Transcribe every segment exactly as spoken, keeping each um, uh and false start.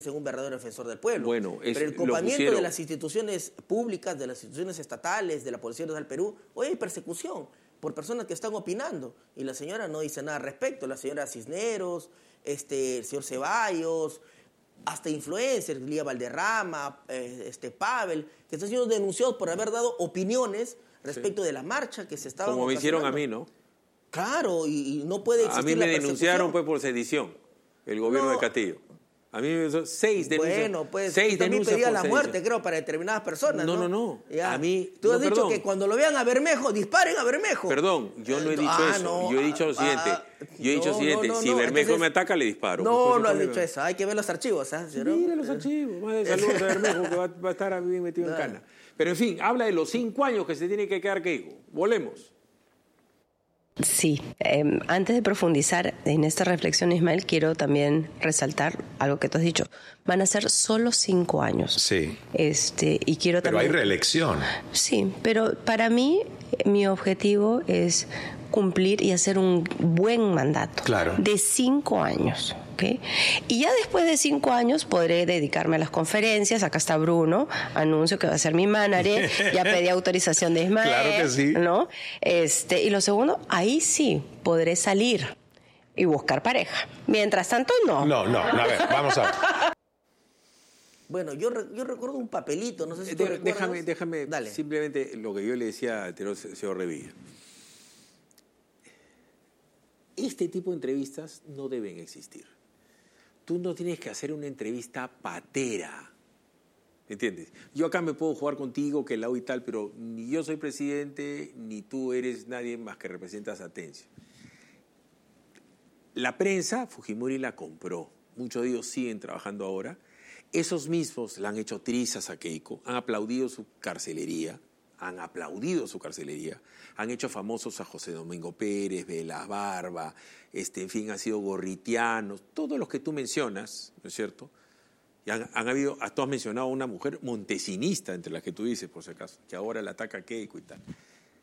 en un verdadero defensor del pueblo. Bueno, es, pero el copamiento pusieron... de las instituciones públicas, de las instituciones estatales, de la Policía Nacional del Perú, hoy hay persecución por personas que están opinando y la señora no dice nada al respecto. La señora Cisneros, este, el señor Ceballos, hasta influencers, Lía Valderrama, eh, este Pavel, que están siendo denunciados por haber dado opiniones respecto sí. de la marcha que se estaba como me hicieron a mí, ¿no? Claro, y, y no puede existir. A mí me denunciaron pues por sedición, el gobierno no. de Castillo. A mí me hizo seis denuncias. Bueno, pues seis también pedía la sedición. muerte, creo, para determinadas personas, No, ¿no? no, no. no. A mí, Tú no, has dicho perdón. que cuando lo vean a Bermejo, disparen a Bermejo. Perdón, yo no he dicho ah, eso. No, yo he dicho lo siguiente. Ah, yo he dicho no, lo siguiente. no, no, si no. Bermejo Entonces, me ataca, le disparo. No, no has dicho eso. Hay que ver los archivos, ¿eh? ¿no? Mire los archivos. Madre, saludos a Bermejo, que va, va a estar bien metido no. en cana. Pero, en fin, habla de los cinco años que se tiene que quedar Keiko. Volemos. Sí, eh, antes de profundizar en esta reflexión, Ismael, quiero también resaltar algo que tú has dicho. Van a ser solo cinco años. Sí. Este, y quiero pero también... hay reelección. Sí, pero para mí, mi objetivo es cumplir y hacer un buen mandato. Claro. De cinco años. ¿Okay? Y ya después de cinco años podré dedicarme a las conferencias. Acá está Bruno, anuncio que va a ser mi manager. Ya pedí autorización de Ismael. Claro que sí. ¿No? Este, y lo segundo, ahí sí podré salir y buscar pareja. Mientras tanto, no. No, no, a ver, vamos a ver. Bueno, yo, yo recuerdo un papelito, no sé si tú De, recuerdas. Déjame, déjame Dale. simplemente lo que yo le decía al señor Revilla. Este tipo de entrevistas no deben existir. Tú no tienes que hacer una entrevista patera. ¿Entiendes? Yo acá me puedo jugar contigo, que la U y tal, pero ni yo soy presidente, ni tú eres nadie más que representas a Atencio. La prensa, Fujimori la compró. Muchos de ellos siguen trabajando ahora. Esos mismos le han hecho trizas a Keiko, han aplaudido su carcelería, han aplaudido su carcelería, han hecho famosos a José Domingo Pérez, Velas Barba, este, en fin, han sido gorritianos, todos los que tú mencionas, ¿no es cierto? Y han, han habido, tú has mencionado a una mujer montesinista, entre las que tú dices, por si acaso, que ahora la ataca a Keiko y tal.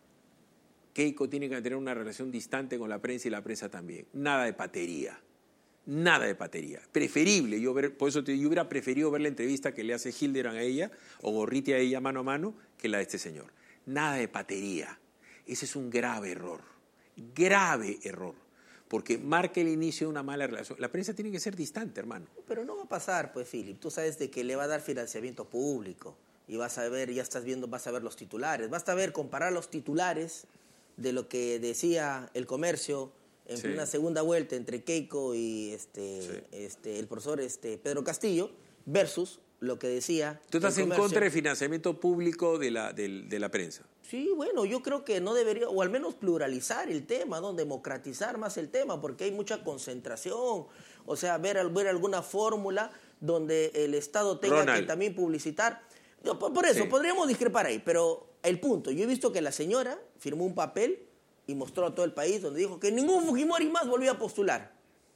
Keiko tiene que tener una relación distante con la prensa y la prensa también. Nada de patería. Nada de patería. Preferible, yo ver, por eso te, yo hubiera preferido ver la entrevista que le hace Hildebrand a ella o Gorriti a ella mano a mano que la de este señor. Nada de patería. Ese es un grave error. Grave error. Porque marca el inicio de una mala relación. La prensa tiene que ser distante, hermano. Pero no va a pasar, pues, Philip. Tú sabes de que le va a dar financiamiento público y vas a ver, ya estás viendo, vas a ver los titulares. Vas a ver, comparar los titulares de lo que decía El Comercio en sí. una segunda vuelta entre Keiko y este, sí. este, el profesor este, Pedro Castillo versus lo que decía... ¿Tú estás en contra del financiamiento público de la, de, de la prensa? Sí, bueno, yo creo que no debería, o al menos pluralizar el tema, ¿no? Democratizar más el tema, porque hay mucha concentración. O sea, ver, ver alguna fórmula donde el Estado tenga Ronald. que también publicitar. Yo, por, por eso, sí. podríamos discrepar ahí, pero el punto, yo he visto que la señora firmó un papel y mostró a todo el país donde dijo que ningún Fujimori más volvía a postular.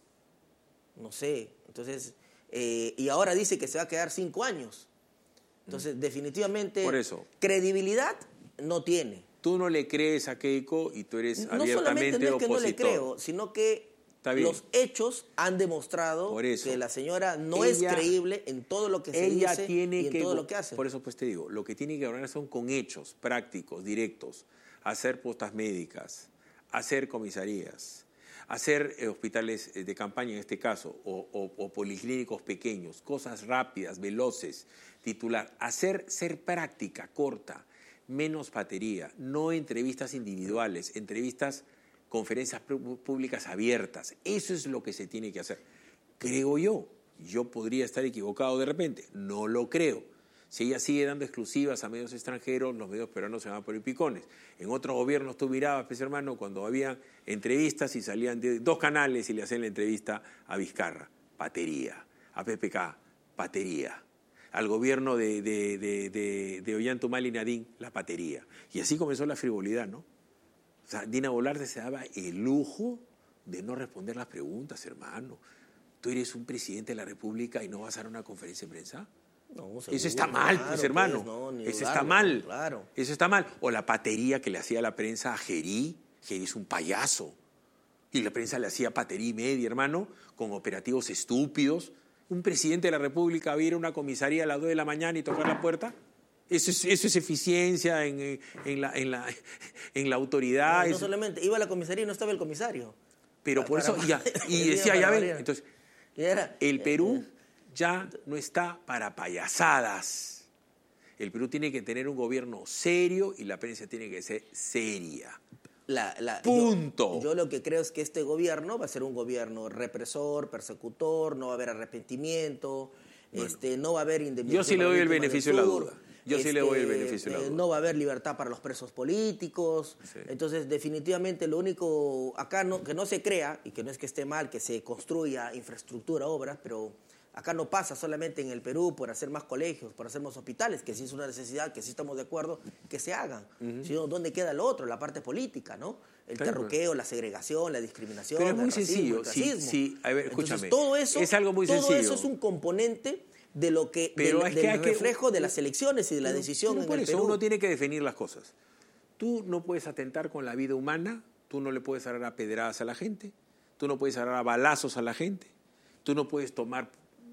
No sé, entonces... Eh, y ahora dice que se va a quedar cinco años. Entonces, mm. definitivamente, Por eso, credibilidad no tiene. Tú no le crees a Keiko y tú eres no abiertamente solamente no es que opositor. no le creo, sino que los hechos han demostrado que la señora no ella, es creíble en todo lo que se ella dice tiene y en que, todo lo que hace. Por eso pues te digo, lo que tiene que hablar son con hechos prácticos, directos. Hacer postas médicas, hacer comisarías, hacer eh, hospitales eh, de campaña en este caso, o, o, o policlínicos pequeños, cosas rápidas, veloces, titular, hacer, ser práctica, corta, menos patería, no entrevistas individuales, entrevistas, conferencias públicas abiertas. Eso es lo que se tiene que hacer. Creo yo, yo podría estar equivocado de repente, no lo creo. Si ella sigue dando exclusivas a medios extranjeros, los medios peruanos se van por picones. En otros gobiernos tú mirabas, pues, hermano, cuando había entrevistas y salían de dos canales y le hacían la entrevista a Vizcarra. Patería. A P P K, patería. Al gobierno de, de, de, de, de Ollantaytambo y Nadine, la patería. Y así comenzó la frivolidad, ¿no? O sea, Dina Boluarte se daba el lujo de no responder las preguntas, hermano. Tú eres un presidente de la República y no vas a dar una conferencia de prensa. No, seguro, eso está mal, claro, pues, hermano. Pues, no, eso dudarlo, está mal. Claro. Eso está mal. O la patería que le hacía la prensa a Gerí. Gerí es un payaso. Y la prensa le hacía patería y media, hermano, con operativos estúpidos. un presidente de la República va a ir a una comisaría a las dos de la mañana y tocar la puerta? Eso es, eso es eficiencia en, en, la, en, la, en la autoridad. No, no es... solamente, iba a la comisaría y no estaba el comisario. Pero por eso, ya, y decía, ya ven, entonces, el Perú ya no está para payasadas. El Perú tiene que tener un gobierno serio y la prensa tiene que ser seria. La, la, Punto. Yo, yo lo que creo es que este gobierno va a ser un gobierno represor, persecutor, no va a haber arrepentimiento, bueno, este, no va a haber indemnización. Yo sí le doy el beneficio de la duda. Yo este, sí le doy el beneficio de la duda. No va a haber libertad para los presos políticos. Sí. Entonces, definitivamente, lo único acá no, que no se crea, y que no es que esté mal, que se construya infraestructura, obras, pero acá no pasa solamente en el Perú por hacer más colegios, por hacer más hospitales, que sí es una necesidad, que sí estamos de acuerdo que se hagan. Uh-huh. Sino, ¿dónde queda lo otro? La parte política, ¿no? El claro, terruqueo, la segregación, la discriminación, pero es muy el sencillo. racismo, el sí, sí, a ver, escúchame. Entonces, todo eso, es algo muy todo sencillo. eso es un componente de lo que pero del, es que del hay reflejo que, de las elecciones y de la pero, decisión pero en por el eso Perú. Uno tiene que definir las cosas. Tú no puedes atentar con la vida humana, tú no le puedes dar a pedradas a la gente, tú no puedes dar a balazos a la gente, tú no puedes tomar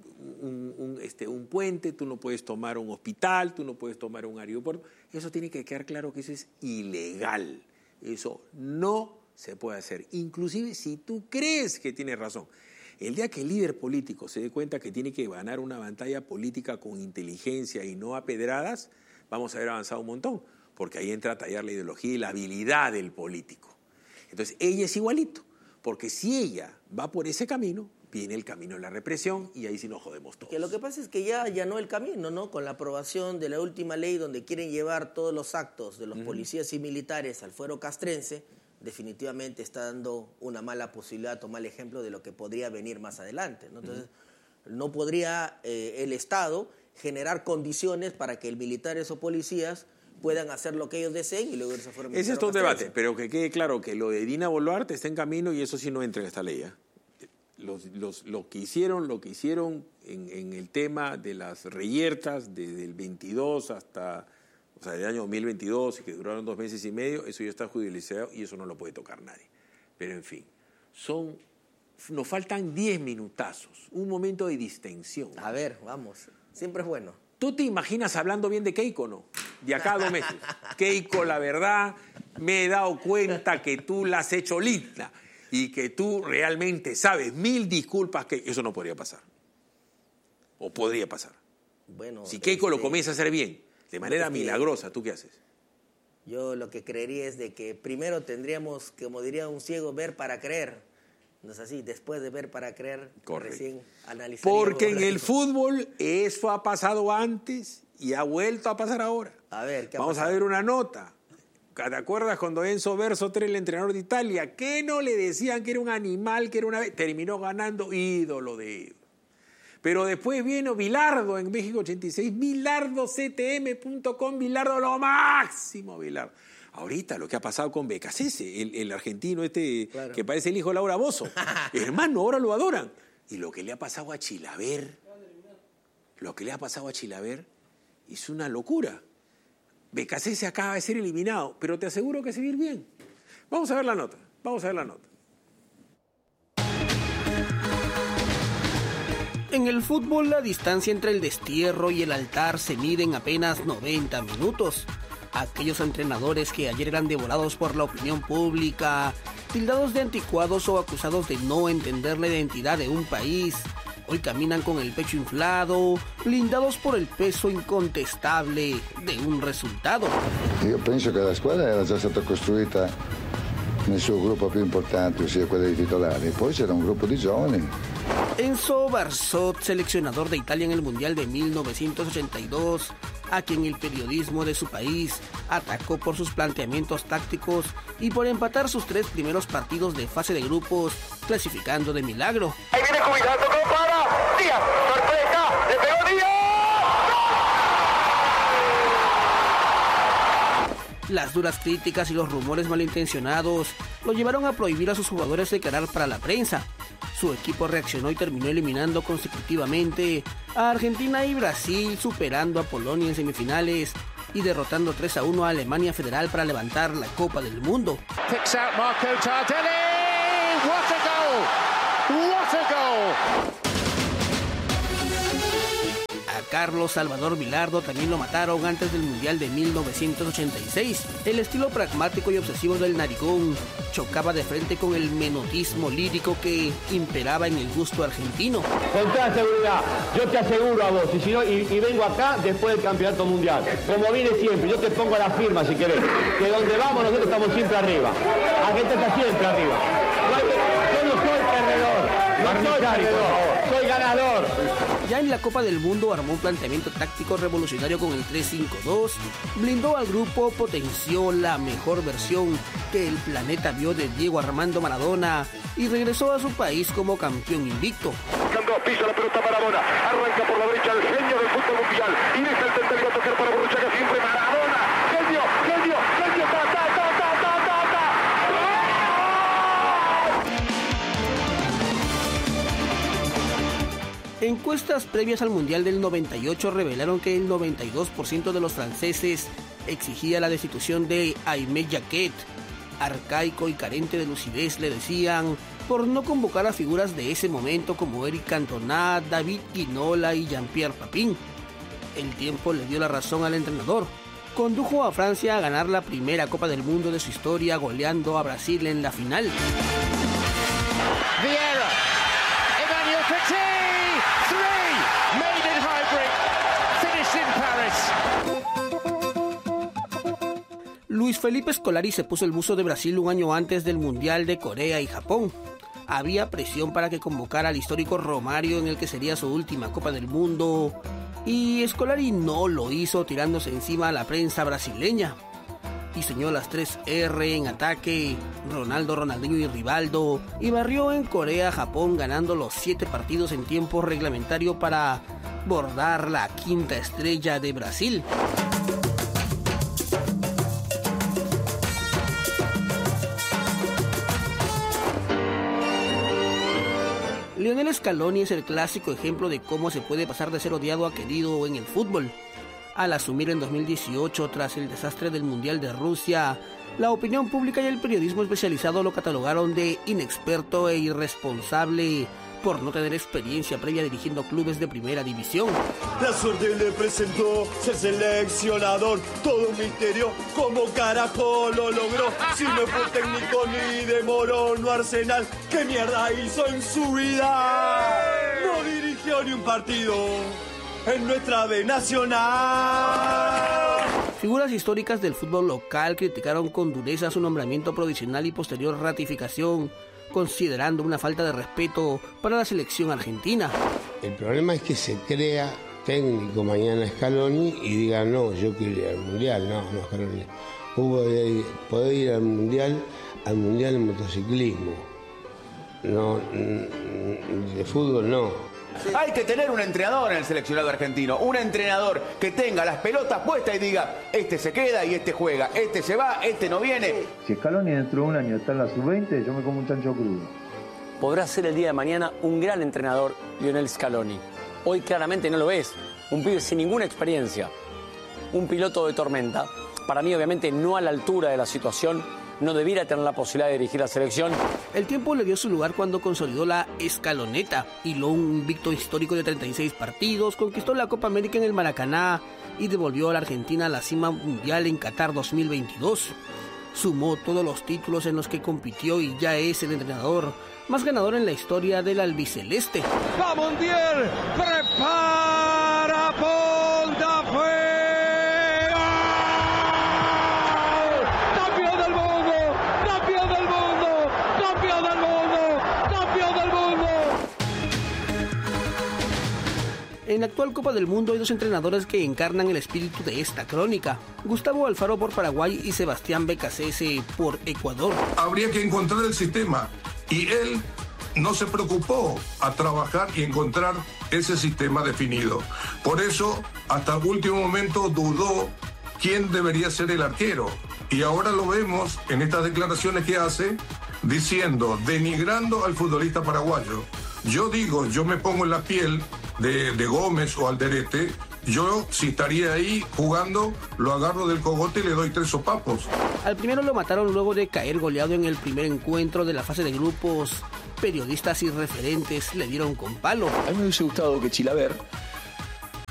un, un, este, un puente, tú no puedes tomar un hospital, tú no puedes tomar un aeropuerto. Eso tiene que quedar claro que eso es ilegal. Eso no se puede hacer. Inclusive si tú crees que tienes razón. El día que el líder político se dé cuenta que tiene que ganar una batalla política con inteligencia y no a pedradas, vamos a haber avanzado un montón, porque ahí entra a tallar la ideología y la habilidad del político. Entonces, ella es igualito, porque si ella va por ese camino, viene el camino de la represión y ahí sí nos jodemos todos. Que lo que pasa es que ya allanó el camino, ¿no? Con la aprobación de la última ley donde quieren llevar todos los actos de los uh-huh. policías y militares al fuero castrense, definitivamente está dando una mala posibilidad o mal ejemplo de lo que podría venir más adelante, ¿no? Entonces, uh-huh. no podría eh, el Estado generar condiciones para que el militares o policías puedan hacer lo que ellos deseen y luego irse fuera. Ese es todo un debate, pero que quede claro que lo de Dina Boluarte está en camino y eso sí no entra en esta ley, ¿eh? Los, los, lo que hicieron, lo que hicieron en, en el tema de las reyertas desde el veintidós hasta, o sea, del año dos mil veintidós y que duraron dos meses y medio, eso ya está judicializado y eso no lo puede tocar nadie. Pero en fin, son, nos faltan diez minutazos, un momento de distensión. A ver, vamos, siempre es bueno. ¿Tú te imaginas hablando bien de Keiko, no? De acá a dos meses. Keiko, la verdad, me he dado cuenta que tú la has hecho linda y que tú realmente sabes, mil disculpas, que eso no podría pasar. O podría pasar. Bueno, si Keiko este, lo comienza a hacer bien, de manera este, milagrosa, ¿tú qué haces? Yo lo que creería es de que primero tendríamos, como diría un ciego, ver para creer. No es así, después de ver para creer, correcto, recién analizaríamos. Porque en el fútbol eso ha pasado antes y ha vuelto a pasar ahora. A ver, ¿qué ha Vamos pasado? a ver una nota. ¿Te acuerdas cuando Enzo Verso, el entrenador de Italia, que no le decían que era un animal, que era una... terminó ganando ídolo de ídolo? Pero después vino Bilardo en México ochenta y seis, bilardo c t m punto com, Bilardo lo máximo, Bilardo. Ahorita lo que ha pasado con Becasese, el, el argentino este, claro, que parece el hijo de Laura Bozzo. Hermano, ahora lo adoran. Y lo que le ha pasado a Chilaver, lo que le ha pasado a Chilaver es una locura. Becasese acaba de ser eliminado, pero te aseguro que se va a ir bien. Vamos a ver la nota, vamos a ver la nota. En el fútbol, la distancia entre el destierro y el altar se mide en apenas noventa minutos. Aquellos entrenadores que ayer eran devorados por la opinión pública, tildados de anticuados o acusados de no entender la identidad de un país, hoy caminan con el pecho inflado, blindados por el peso incontestable de un resultado. Io penso che la squadra era già stata costruita nel suo gruppo più importante, ossia quella di titolari. Poi c'era un gruppo di giovani. Enzo Barzot, seleccionador de Italia en el Mundial de mil novecientos ochenta y dos, a quien el periodismo de su país atacó por sus planteamientos tácticos y por empatar sus tres primeros partidos de fase de grupos, clasificando de milagro. Ahí viene Cubilado, ¿cómo para? Díaz, sorpresa, le pegó Díaz. Las duras críticas y los rumores malintencionados lo llevaron a prohibir a sus jugadores declarar para la prensa. Su equipo reaccionó y terminó eliminando consecutivamente a Argentina y Brasil, superando a Polonia en semifinales y derrotando tres a uno a Alemania Federal para levantar la Copa del Mundo. Picks out Marco Tardelli. What a goal! What a goal! Carlos Salvador Vilardo también lo mataron antes del Mundial de mil novecientos ochenta y seis. El estilo pragmático y obsesivo del narigón chocaba de frente con el menotismo lírico que imperaba en el gusto argentino. Con toda seguridad, yo te aseguro a vos, y, si no, y, y vengo acá después del campeonato mundial, como vine siempre, yo te pongo la firma si querés, que donde vamos nosotros estamos siempre arriba. Argentina está siempre arriba. Yo no soy perdedor, no soy perdedor, soy ganador. Ya en la Copa del Mundo armó un planteamiento táctico revolucionario con el tres cinco dos, blindó al grupo, potenció la mejor versión que el planeta vio de Diego Armando Maradona y regresó a su país como campeón invicto. Pisa la pelota Maradona, arranca por la derecha el genio del fútbol mundial y deja el centro y va a tocar para Borruchaga siempre Maradona, genio, genio, genio, ta, ta, ta, ta, ta, ta, ta. Encuestas previas al Mundial del noventa y ocho revelaron que el noventa y dos por ciento de los franceses exigía la destitución de Aimé Jacquet. Arcaico y carente de lucidez, le decían, por no convocar a figuras de ese momento como Eric Cantona, David Ginola y Jean-Pierre Papin. El tiempo le dio la razón al entrenador. Condujo a Francia a ganar la primera Copa del Mundo de su historia, goleando a Brasil en la final. Vieira, Emmanuel Petit, three, maiden hybrid, finished in Paris. Luis Felipe Scolari se puso el buzo de Brasil un año antes del Mundial de Corea y Japón. Había presión para que convocara al histórico Romario en el que sería su última Copa del Mundo, y Scolari no lo hizo, tirándose encima a la prensa brasileña. Diseñó las tres erre en ataque, Ronaldo, Ronaldinho y Rivaldo, y barrió en Corea-Japón ganando los siete partidos en tiempo reglamentario para bordar la quinta estrella de Brasil. Lionel Scaloni es el clásico ejemplo de cómo se puede pasar de ser odiado a querido en el fútbol. Al asumir en dos mil dieciocho, tras el desastre del Mundial de Rusia, la opinión pública y el periodismo especializado lo catalogaron de inexperto e irresponsable por no tener experiencia previa dirigiendo clubes de primera división. La suerte le presentó ser seleccionador, todo un misterio, ¿cómo carajo lo logró? Si no fue técnico ni de Morón o Arsenal, ¿qué mierda hizo en su vida? No dirigió ni un partido en nuestra B nacional. Figuras históricas del fútbol local criticaron con dureza su nombramiento provisional y posterior ratificación, considerando una falta de respeto para la selección argentina. El problema es que se crea técnico mañana Scaloni y diga, no, yo quiero ir al Mundial. No, no, Scaloni. Hugo puede ir al Mundial, al Mundial en motociclismo. No, de fútbol no. Hay que tener un entrenador en el seleccionado argentino, un entrenador que tenga las pelotas puestas y diga, este se queda y este juega, este se va, este no viene. Si Scaloni dentro de un año está en la sub veinte, yo me como un chancho crudo. Podrá ser el día de mañana un gran entrenador, Lionel Scaloni. Hoy claramente no lo es, un pibe sin ninguna experiencia, un piloto de tormenta. Para mí, obviamente, no a la altura de la situación, no debiera tener la posibilidad de dirigir la selección. El tiempo le dio su lugar cuando consolidó la escaloneta, hiló un invicto histórico de treinta y seis partidos, conquistó la Copa América en el Maracaná y devolvió a la Argentina a la cima mundial en Qatar dos mil veintidós. Sumó todos los títulos en los que compitió y ya es el entrenador más ganador en la historia del albiceleste. ¡Va Mundial! ¡Prepara Ponta Fuego! En la actual Copa del Mundo hay dos entrenadores que encarnan el espíritu de esta crónica. Gustavo Alfaro por Paraguay y Sebastián Becasese por Ecuador. Habría que encontrar el sistema y él no se preocupó a trabajar y encontrar ese sistema definido. Por eso, hasta el último momento dudó quién debería ser el arquero. Y ahora lo vemos en estas declaraciones que hace diciendo, denigrando al futbolista paraguayo. Yo digo, yo me pongo en la piel de, de Gómez o Alderete, yo si estaría ahí jugando, lo agarro del cogote y le doy tres sopapos. Al primero lo mataron luego de caer goleado en el primer encuentro de la fase de grupos. Periodistas y referentes le dieron con palo. A mí me hubiese gustado que Chilaver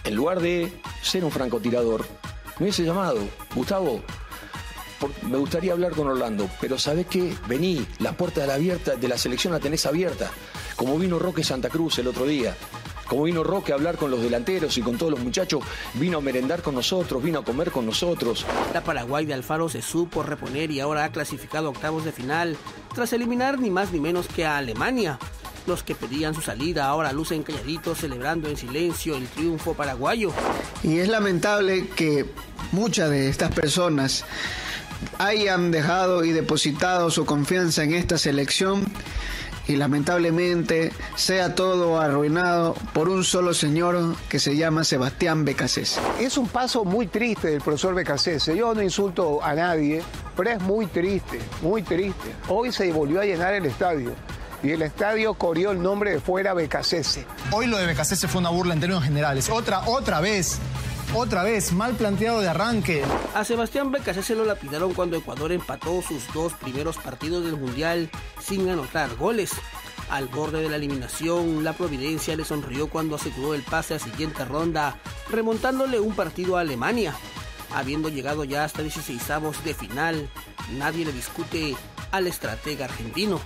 en lugar de ser un francotirador, me hubiese llamado, Gustavo, por, me gustaría hablar con Orlando, pero ¿sabés qué? Vení, las puertas de la, abierta, de la selección la tenés abierta, como vino Roque Santa Cruz el otro día. Como vino Roque a hablar con los delanteros y con todos los muchachos, vino a merendar con nosotros, vino a comer con nosotros. La Paraguay de Alfaro se supo reponer y ahora ha clasificado a octavos de final, tras eliminar ni más ni menos que a Alemania. Los que pedían su salida ahora lucen calladitos, celebrando en silencio el triunfo paraguayo. Y es lamentable que muchas de estas personas hayan dejado y depositado su confianza en esta selección y lamentablemente sea todo arruinado por un solo señor que se llama Sebastián Beccacece. Es un paso muy triste del profesor Beccacece. Yo no insulto a nadie, pero es muy triste, muy triste. Hoy se volvió a llenar el estadio y el estadio corrió el nombre de fuera Beccacece. Hoy lo de Beccacece fue una burla en términos generales. Otra, otra vez. Otra vez, mal planteado de arranque. A Sebastián Beccacece lo lapidaron cuando Ecuador empató sus dos primeros partidos del Mundial sin anotar goles. Al borde de la eliminación, la Providencia le sonrió cuando aseguró el pase a siguiente ronda, remontándole un partido a Alemania. Habiendo llegado ya hasta dieciseisavos de final, nadie le discute al estratega argentino.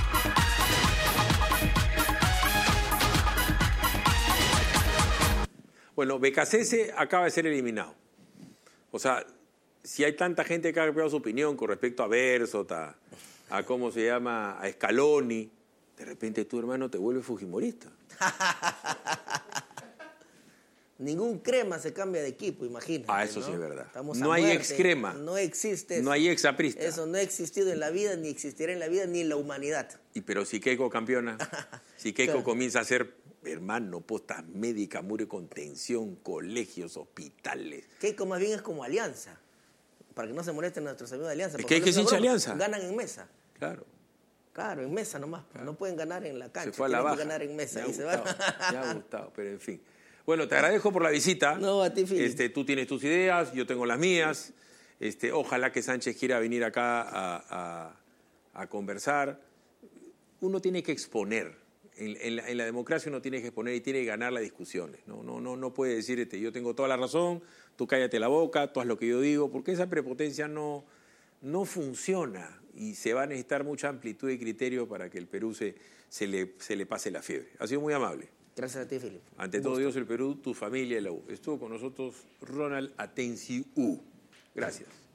Bueno, Beccacece acaba de ser eliminado. O sea, si hay tanta gente que ha cambiado su opinión con respecto a Bersot, a, a cómo se llama, a Scaloni, de repente tu hermano te vuelve fujimorista. Ningún crema se cambia de equipo, imagínate. Ah, eso ¿no? sí es verdad. Estamos no hay muerte. ex crema. No existe eso. No hay ex aprista. Eso no ha existido en la vida, ni existirá en la vida, ni en la humanidad. Y pero si Keiko campeona, si Keiko Claro. comienza a ser, hermano, postas médicas, muro de contención, colegios, hospitales. Keiko más bien es como Alianza, para que no se molesten nuestros amigos de Alianza. Es porque que hay que no es una hincha broma, Alianza. Ganan en mesa. Claro. Claro, en mesa nomás. Claro. No pueden ganar en la cancha. Se fue a la tienen baja. que ganar en mesa. Me ha y se gustado, van. me ha gustado, pero en fin. Bueno, te agradezco por la visita. No, a ti, Fili. Este, tú tienes tus ideas, yo tengo las mías. Este, ojalá que Sánchez quiera venir acá a, a, a conversar. Uno tiene que exponer. En, en, la, en la democracia uno tiene que exponer y tiene que ganar las discusiones. No, no, no, no puede decir, este, yo tengo toda la razón, tú cállate la boca, tú haz lo que yo digo, porque esa prepotencia no, no funciona y se va a necesitar mucha amplitud de criterio para que el Perú se, se, le, se le pase la fiebre. Ha sido muy amable. Gracias a ti, Filipe. Ante todo Dios, el Perú, tu familia y la U. Estuvo con nosotros Ronald Atencio U. Gracias.